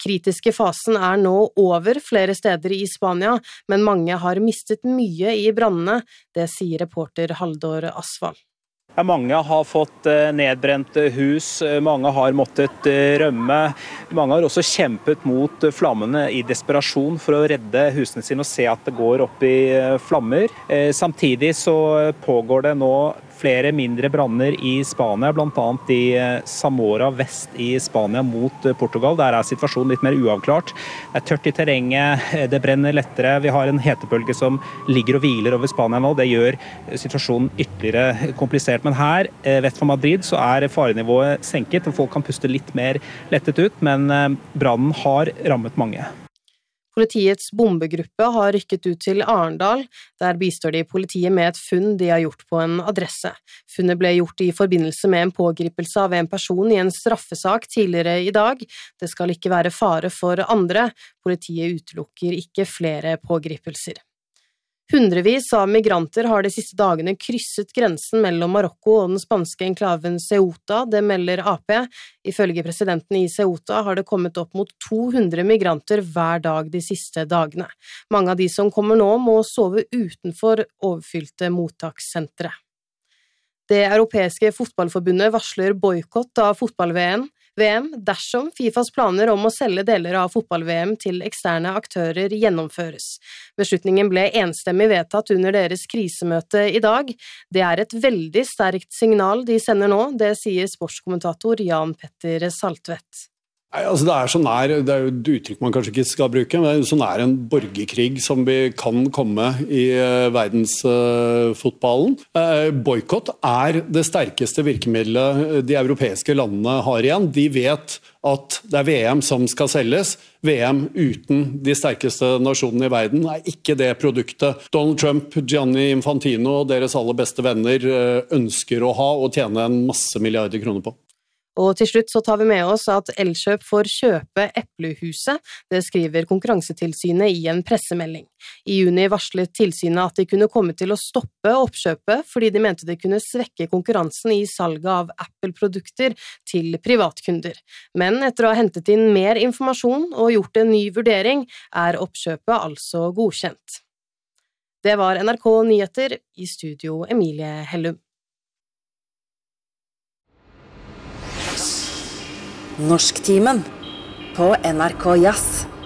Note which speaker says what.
Speaker 1: Kritiske fasen nå over flere steder i Spania, men mange har mistet mye i brannene, det sier reporter Haldor Asvald.
Speaker 2: Ja, mange har fått nedbrent hus, mange har måttet rømme. Mange har også kjempet mot flammene i desperasjon for å redde husene sine og se at det går opp i flammer. Samtidig så pågår det nå flere mindre branner i Spania, blant annet i Zamora vest i Spania mot Portugal. Der situasjonen litt mer uavklart. Det tørt i terrenget, det brenner lettere. Vi har en hetebølge som ligger og hviler over Spania nå. Det gjør situasjonen ytterligere komplisert. Men her, vest for Madrid, så farenivået senket, og folk kan puste litt mer lettet ut, men brannen har rammet mange.
Speaker 1: Politiets bombegruppe har rykket ut til Arendal. Der bistår de politiet med et funn de har gjort på en adresse. Funnet ble gjort i forbindelse med en pågripelse av en person i en straffesak tidligere i dag. Det skal ikke være fare for andre. Politiet utelukker ikke flere pågripelser. Hundrevis av migranter har de siste dagene krysset grensen mellom Marokko og den spanske enklaven Ceuta, det melder AP. Ifølge presidenten i Ceuta har det kommet opp mot 200 migranter hver dag de siste dagene. Mange av de som kommer nå må sove utenfor overfylte mottakssentre. Det europeiske fotballforbundet varsler boikott av fotball-VM dersom FIFAs planer om å selge deler av fotball-VM til eksterne aktører gjennomføres. Beslutningen ble enstemmig vedtatt under deres krisemøte i dag. Det et veldig sterkt signal de sender nå, det sier sportskommentator Jan Petter Saltvedt.
Speaker 3: Nei, altså det jo et uttrykk man kanskje ikke skal bruke, men det så nær en borgerkrig som vi kan komme i verdensfotballen. Boikott det sterkeste virkemidlet de europeiske landene har igjen. De vet at det VM som skal selges. VM uten de sterkeste nasjonene i verden ikke det produktet Donald Trump, Gianni Infantino og deres aller beste venner ønsker å ha og tjene en masse milliarder kroner på.
Speaker 1: Og til slutt så tar vi med oss at Elkjøp får kjøpe Eplehuset. Det skriver Konkurransetilsynet i en pressemelding. I juni varslet tilsynet at de kunne komme til å stoppe oppkjøpet fordi de mente det kunne svekke konkurransen i salget av Apple-produkter til privatkunder. Men etter å ha hentet inn mer informasjon og gjort en ny vurdering, oppkjøpet altså godkjent. Det var NRK Nyheter, i studio Emilie Hellum.
Speaker 4: Norsktimen på NRK Jazz.